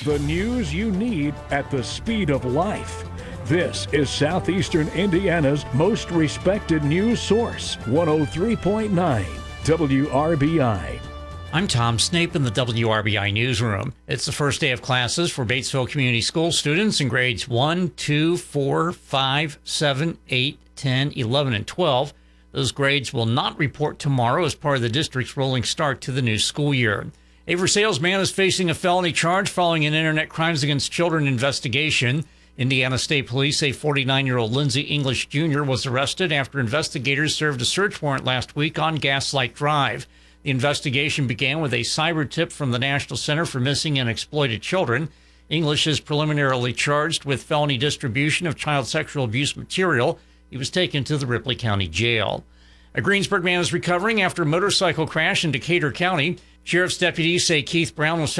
The news you need at the speed of life. This is Southeastern Indiana's most respected news source, 103.9 WRBI. I'm Tom Snape in the WRBI newsroom. It's the first day of classes for Batesville Community School students in grades 1, 2, 4, 5, 7, 8, 10, 11, and 12. Those grades will not report tomorrow as part of the district's rolling start to the new school year. A for sales man is facing a felony charge following an Internet Crimes Against Children investigation. Indiana State Police say 49-year-old Lindsay English Jr. was arrested after investigators served a search warrant last week on Gaslight Drive. The investigation began with a cyber tip from the National Center for Missing and Exploited Children. English is preliminarily charged with felony distribution of child sexual abuse material. He was taken to the Ripley County Jail. A Greensburg man is recovering after a motorcycle crash in Decatur County. Sheriff's deputies say Keith Brown was